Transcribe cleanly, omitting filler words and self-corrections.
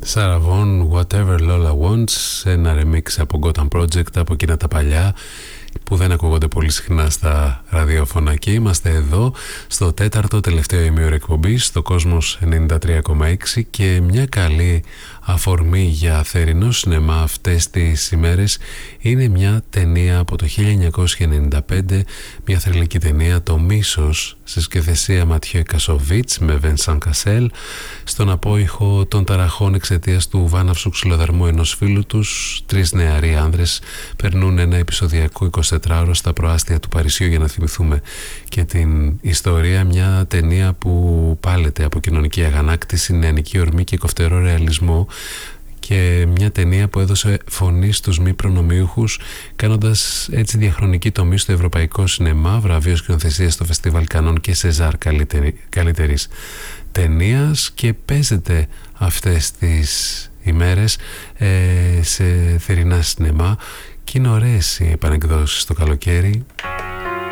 Sarah Vaughan, Whatever Lola Wants, ένα remix από Gotham Project, από εκείνα τα παλιά που δεν ακούγονται πολύ συχνά στα ραδιόφωνα. Και είμαστε εδώ στο τέταρτο τελευταίο ημίωρο εκπομπής, στο Κόσμος 93,6, και μια καλή αφορμή για θερινό σινεμά αυτές τις ημέρες είναι μια ταινία από το 1995, μια θρυλική ταινία, το Μίσος, σε σκηνοθεσία Ματιέ Κασοβίτς με Βενσάν Κασέλ, στον απόϊχο των ταραχών εξαιτίας του βάναυσου ξυλοδαρμού ενός φίλου τους. Τρεις νεαροί άνδρες περνούν ένα επεισοδιακό 24ωρο στα προάστια του Παρισιού για να θυμηθούμε και την ιστορία. Μια ταινία που πάλεται από κοινωνική αγανάκτηση, νεανική ορμή και κοφτερό ρεαλισμό, και μια ταινία που έδωσε φωνή στους μη προνομιούχους, κάνοντας έτσι διαχρονική τομή στο ευρωπαϊκό σινεμά, βραβείο σκηνοθεσίας στο Φεστιβάλ Κανών και Σεζάρ καλύτερης ταινίας, και παίζεται αυτές τις ημέρες σε θερινά σινεμά, και είναι ωραίες οι επανεκδόσεις το καλοκαίρι.